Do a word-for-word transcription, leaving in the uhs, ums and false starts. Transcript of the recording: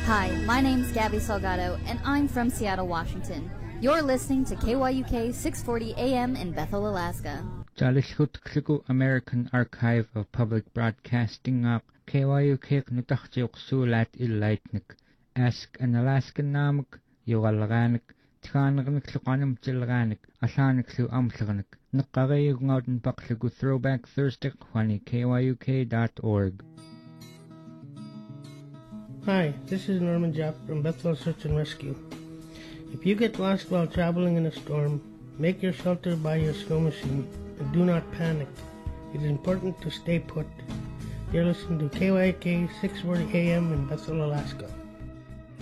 Hi, my name's Gabby Salgado, and I'm from Seattle, Washington. You're listening to K Y U K six forty A M in Bethel, Alaska. Talishutkliku American Archive of Public Broadcasting up K Y U K nutachtiuqsuulat illaitnik. Ask an Alaskan namuk, yugalganik, tkanagnikluqanum tilganik, asaniklu amtlganik. Naqagayugngauden pakliku Throwback Thursday kwani K Y U K dot org. Hi, this is Norman Japp from Bethel Search and Rescue. If you get lost while traveling in a storm, make your shelter by your snow machine and do not panic. It is important to stay put. You're listening to K Y U K six forty A M in Bethel, Alaska.